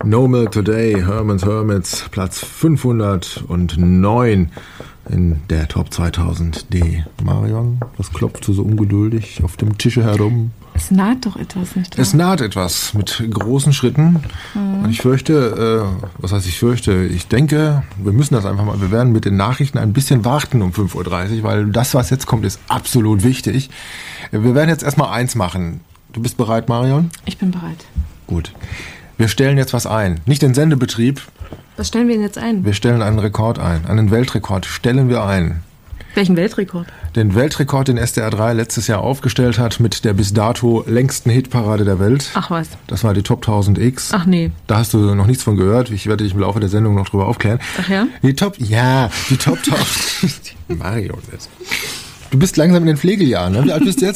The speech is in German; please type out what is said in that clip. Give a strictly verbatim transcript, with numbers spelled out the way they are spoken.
No Milk Today, Herman's Hermits, Platz fünfhundertneun in der Top zweitausend D. Marion, was klopft du so ungeduldig auf dem Tische herum? Es naht doch etwas, nicht wahr? Es naht etwas mit großen Schritten. Mhm. Und ich fürchte, äh, was heißt ich fürchte, ich denke, wir müssen das einfach mal, wir werden mit den Nachrichten ein bisschen warten um fünf Uhr dreißig, weil das, was jetzt kommt, ist absolut wichtig. Wir werden jetzt erstmal eins machen. Du bist bereit, Marion? Ich bin bereit. Gut. Wir stellen jetzt was ein. Nicht den Sendebetrieb. Was stellen wir denn jetzt ein? Wir stellen einen Rekord ein. Einen Weltrekord stellen wir ein. Welchen Weltrekord? Den Weltrekord, den S D R drei letztes Jahr aufgestellt hat mit der bis dato längsten Hitparade der Welt. Ach was. Das war die Top tausend X. Ach nee. Da hast du noch nichts von gehört. Ich werde dich im Laufe der Sendung noch drüber aufklären. Ach ja? Die Top, ja, die Top tausend. Mario. Du bist langsam in den Pflegejahren, ne? Wie alt bist du jetzt?